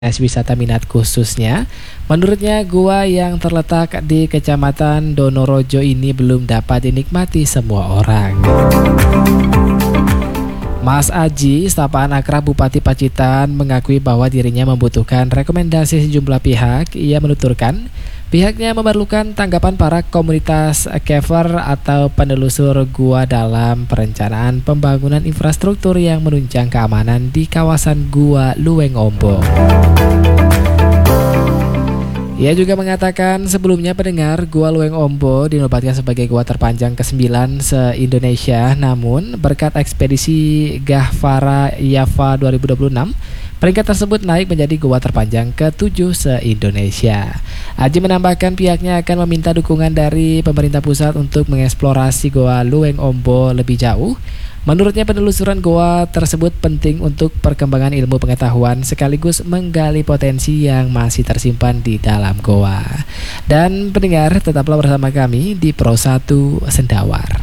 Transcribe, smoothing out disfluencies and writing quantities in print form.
wisata minat khususnya. Menurutnya gua yang terletak di Kecamatan Donorojo ini belum dapat dinikmati semua orang. Mas Aji, sapaan akrab Bupati Pacitan, mengakui bahwa dirinya membutuhkan rekomendasi sejumlah pihak. Ia menuturkan, pihaknya memerlukan tanggapan para komunitas caver atau penelusur gua dalam perencanaan pembangunan infrastruktur yang menunjang keamanan di kawasan Gua Luweng Ombong. Ia juga mengatakan sebelumnya pendengar Gua Luweng Ombo dinobatkan sebagai gua terpanjang ke-9 se-Indonesia. Namun berkat ekspedisi Gahvara Java 2026, peringkat tersebut naik menjadi gua terpanjang ke-7 se-Indonesia. Aji menambahkan pihaknya akan meminta dukungan dari pemerintah pusat untuk mengeksplorasi Gua Luweng Ombo lebih jauh. Menurutnya penelusuran goa tersebut penting untuk perkembangan ilmu pengetahuan sekaligus menggali potensi yang masih tersimpan di dalam goa. Dan pendengar, tetaplah bersama kami di Pro 1 Sendawar.